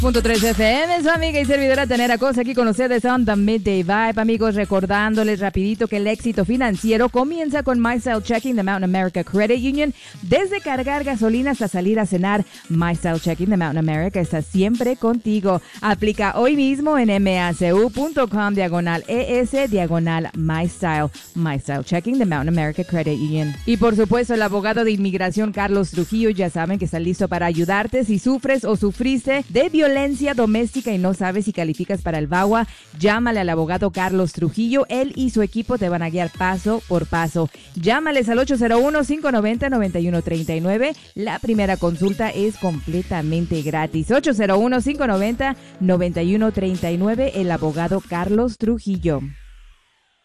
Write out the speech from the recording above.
106.3 FM, su amiga y servidora Tanera Cosa aquí con ustedes on The Midday Vibe. Amigos, recordándoles rapidito que el éxito financiero comienza con MyStyle Checking de Mountain America Credit Union. Desde cargar gasolina hasta salir a cenar, MyStyle Checking de Mountain America está siempre contigo. Aplica hoy mismo en macu.com/ES/MyStyle. MyStyle Checking de Mountain America Credit Union. Y por supuesto, el abogado de inmigración Carlos Trujillo, ya saben que está listo para ayudarte si sufres o sufriste de violencia doméstica y no sabes si calificas para el VAWA. Llámale al abogado Carlos Trujillo. Él y su equipo te van a guiar paso por paso. Llámales al 801-590-9139. La primera consulta es completamente gratis. 801-590-9139. El abogado Carlos Trujillo.